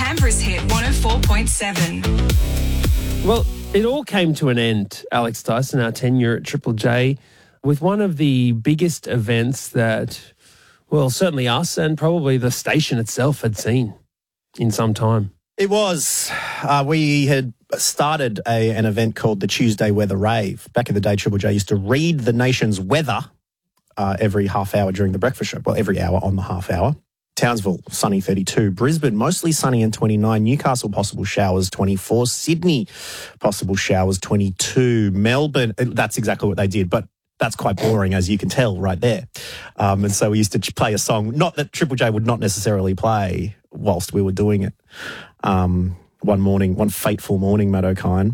Canberra's hit 104.7. Well, it all came to an end, Alex Dyson, our tenure at Triple J, with one of the biggest events that, well, certainly us and probably the station itself had seen in some time. It was. We had started an event called the Tuesday Weather Rave. Back in the day, Triple J used to read the nation's weather every half hour during the breakfast show. Well, every hour on the half hour. Townsville, sunny 32. Brisbane, mostly sunny and 29. Newcastle, possible showers 24. Sydney, possible showers 22. Melbourne, that's exactly what they did, but that's quite boring, as you can tell right there. And so we used to play a song, not that Triple J would not necessarily play whilst we were doing it. One fateful morning, Matt O'Kine,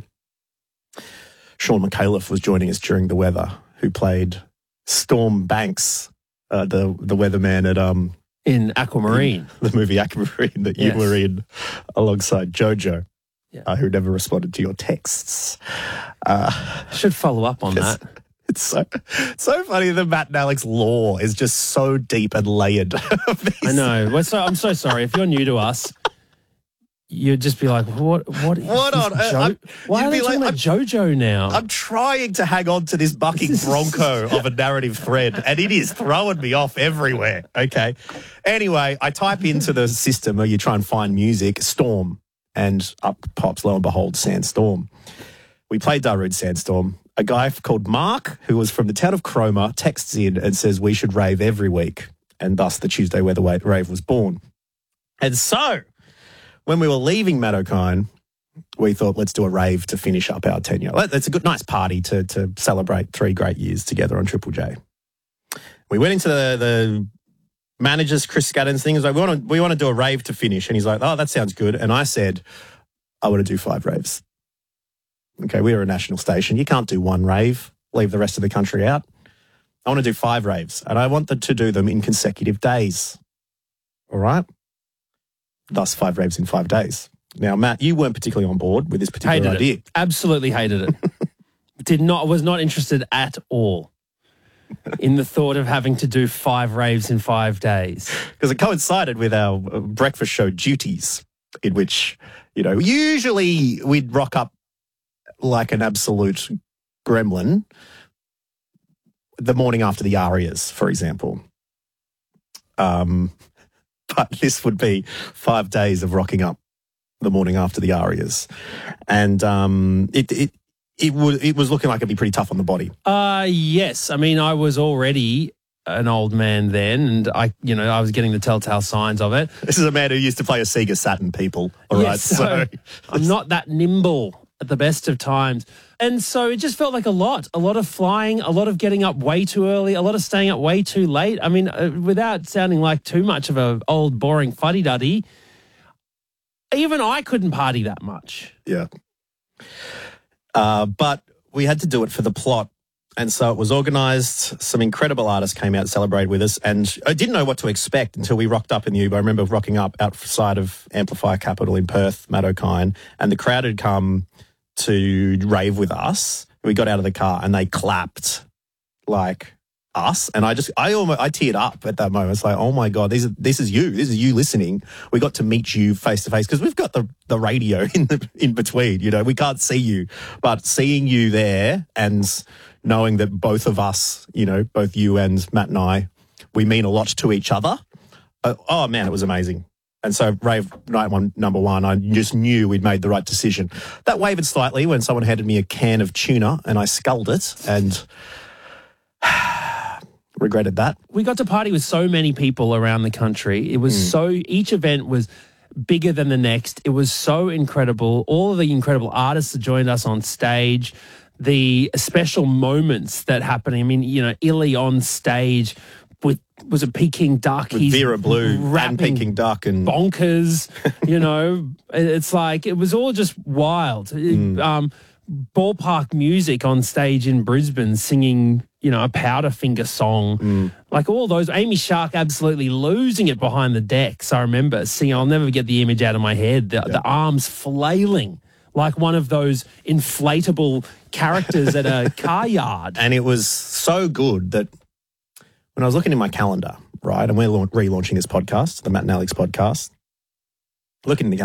Sean McAuliffe was joining us during the weather, who played Storm Banks, the weatherman at in Aquamarine, the movie Aquamarine that you were in, alongside Jojo, who never responded to your texts. Should follow up on that. It's so funny that Matt and Alex lore is just so deep and layered. I know. I'm so sorry. If you're new to us, you'd just be like, what on earth? Why are they talking about Jojo now? I'm trying to hang on to this bucking bronco of a narrative thread, and it is throwing me off everywhere. Okay. Anyway, I type into the system where you try and find music, Storm, and up pops, lo and behold, Sandstorm. We played Darude Sandstorm. A guy called Mark, who was from the town of Cromer, texts in and says we should rave every week, and thus the Tuesday Weather Rave was born. And so, when we were leaving Matt O'Kine, we thought, let's do a rave to finish up our tenure. It's a nice party to celebrate 3 great years together on Triple J. We went into the manager's, Chris Scadden's thing. He was like, we want to do a rave to finish. And he's like, oh, that sounds good. And I said, I want to do 5 raves. Okay, we are a national station. You can't do 1 rave, leave the rest of the country out. I want to do 5 raves, and I want to do them in consecutive days. All right? Thus, 5 raves in 5 days. Now, Matt, you weren't particularly on board with this particular idea. Absolutely hated it. Was not interested at all in the thought of having to do 5 raves in 5 days. Because it coincided with our breakfast show duties, in which, usually we'd rock up like an absolute gremlin the morning after the Arias, for example. But this would be 5 days of rocking up the morning after the Arias. And it was looking like it'd be pretty tough on the body. Yes. I mean, I was already an old man then, and I was getting the telltale signs of it. This is a man who used to play a Sega Saturn, people. All right, so I'm not that nimble at the best of times. And so it just felt like a lot of flying, a lot of getting up way too early, a lot of staying up way too late. I mean, without sounding like too much of an old, boring fuddy-duddy, even I couldn't party that much. Yeah. But we had to do it for the plot. And so it was organised. Some incredible artists came out to celebrate with us. And I didn't know what to expect until we rocked up in the Uber. I remember rocking up outside of Amplifier Capital in Perth, Matt O'Kine, and the crowd had come to rave with us. We got out of the car and they clapped like us. And I teared up at that moment. It's like, oh my God, this is you listening. We got to meet you face to face because we've got the radio in between, we can't see you, but seeing you there and knowing that both of us, both you and Matt and I, we mean a lot to each other. Oh man, it was amazing. And so rave night number 1, I just knew we'd made the right decision. That wavered slightly when someone handed me a can of tuna and I sculled it and regretted that. We got to party with so many people around the country. It was each event was bigger than the next. It was so incredible. All of the incredible artists that joined us on stage, the special moments that happened. I mean, Illy on stage was a Peking Duck. With Vera Blue and Peking Duck and bonkers. It's like it was all just wild. Ballpark music on stage in Brisbane singing, a Powderfinger song. Like all those. Amy Shark absolutely losing it behind the decks. I remember seeing. I'll never get the image out of my head. The arms flailing like one of those inflatable characters at a car yard. And it was so good that when I was looking in my calendar, right, and we're relaunching this podcast, the Matt and Alex podcast, looking in the